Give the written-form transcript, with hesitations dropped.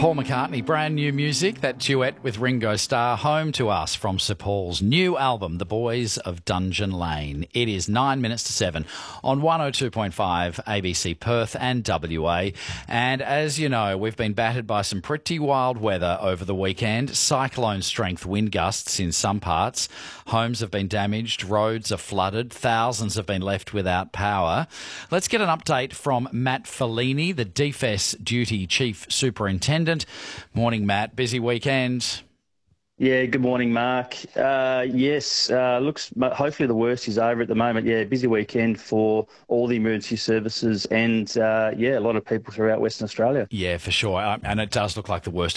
Paul McCartney, brand new music, that duet with Ringo Starr, home to us from Sir Paul's new album, The Boys of Dungeon Lane. It is 9 minutes to 7 on 102.5 ABC Perth and WA. And as you know, we've been battered by some pretty wild weather over the weekend. Cyclone strength wind gusts in some parts. Homes have been damaged, roads are flooded, thousands have been left without power. Let's get an update from Matt Fellini, the DFS Duty Chief Superintendent. Morning, Matt. Busy weekend. Yeah, good morning, Mark. Yes, looks hopefully the worst is over at the moment. Yeah, busy weekend for all the emergency services and, a lot of people throughout Western Australia. Yeah, for sure. And it does look like the worst